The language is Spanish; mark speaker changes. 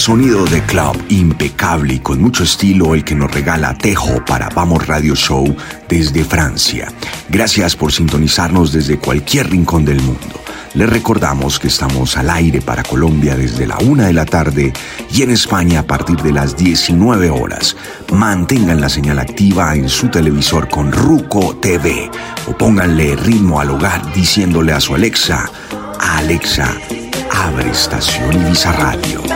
Speaker 1: sonido de club impecable y con mucho estilo el que nos regala Tejo para Vamos Radio Show desde Francia. Gracias por sintonizarnos desde cualquier rincón del mundo. Les recordamos que estamos al aire para Colombia desde la 1 de la tarde y en España a partir de las 19 horas. Mantengan la señal activa en su televisor con Ruco TV o pónganle ritmo al hogar diciéndole a su Alexa, Alexa, abre estación Ibiza Radio.